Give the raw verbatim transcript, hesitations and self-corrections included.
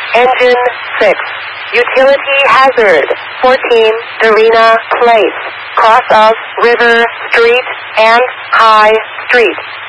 Engine six. Utility hazard. fourteen, Darina Place. Cross of River Street and High Street.